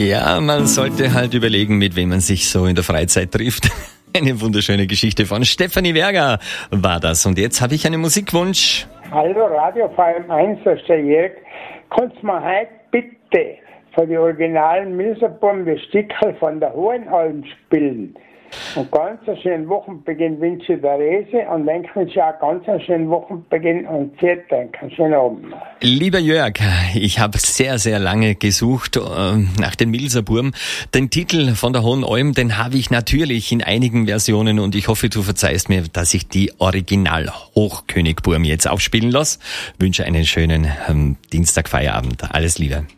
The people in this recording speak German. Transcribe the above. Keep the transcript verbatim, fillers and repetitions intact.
Ja, man sollte halt überlegen, mit wem man sich so in der Freizeit trifft. Eine wunderschöne Geschichte von Stefanie Werger war das. Und jetzt habe ich einen Musikwunsch. Hallo Radio V M eins, das ist der Jörg. Kannst du mir heute bitte von den originalen Milserburm das Stickerl von der Hohenalm spielen? Und ganz einen schönen Wochenbeginn wünsche ich der Rese und dann wünsche ich auch ganz einen schönen Wochenbeginn und vielen Dank. Einen schönen Abend. Lieber Jörg, ich habe sehr, sehr lange gesucht äh, nach dem Milserburm. Den Titel von der Hohenalm, den habe ich natürlich in einigen Versionen und ich hoffe, du verzeihst mir, dass ich die Original Hochkönigburm jetzt aufspielen lasse. Wünsche einen schönen ähm, Dienstag Feierabend. Alles Liebe.